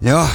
Ja,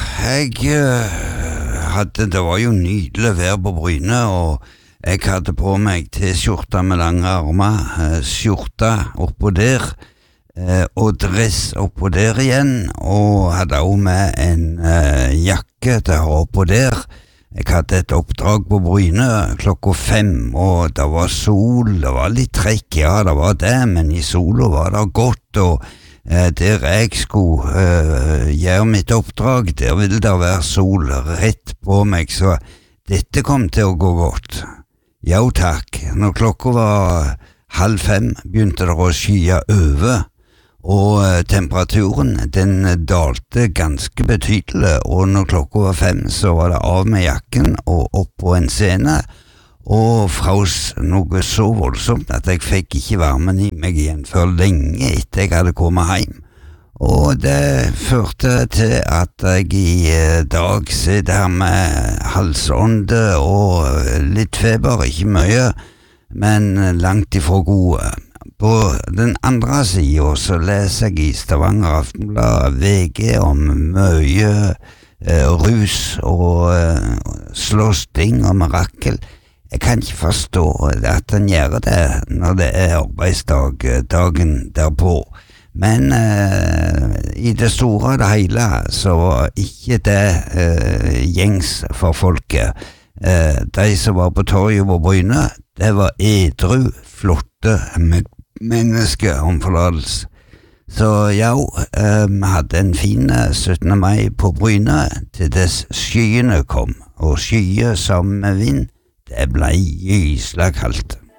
det var jo nydelig vær på Bryne, og jeg hadde på meg T-skjorta med lange armer, skjorta oppå der, og dress oppå der igjen, og hadde også med en jakke til å ha oppå der. Jeg hadde et oppdrag på Bryne 5:00, og det var sol, det var litt trekk, ja, det var det, men i sola var det godt, og der jeg skulle gjøre mitt oppdrag, der ville det være sol rett på meg, så dette kom til å gå godt. Ja takk, når klokka var 4:30 begynte det å skye over, og temperaturen den dalte ganske betydelig, og når klokka var 5 så var det av med jakken og opp på en scene, og frøs noe så voldsomt at jeg fikk ikke varmen i meg igjen før lenge etter jeg hadde kommet hjem. Og det førte til at jeg i dag sitter her med halsånde og litt feber, ikke mye, men langt ifra gode. På den andre siden så leser jeg i Stavanger Aftenblad VG om mye rus og slåssing og mirakel. Jeg kan ikke forstå at han gjør det når det er arbeidsdag dagen derpå, men i det store og det hele så var ikke det gjengs for folket. De som var på torget på Bryne, det var edru, flotte mennesker om forlatelse. Så ja, vi hadde en fin 17. mai på Bryne til dess skyene kom, og skyer sammen med vind. Det ble gyselig kaldt.